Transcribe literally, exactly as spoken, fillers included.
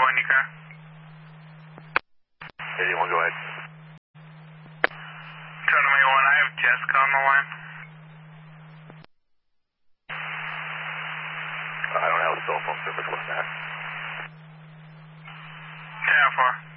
one, you car? eighty-one, go ahead. Chatham eighty-one, I have Jessica on the line. Uh, I don't have a cell phone service. What's that? ten four.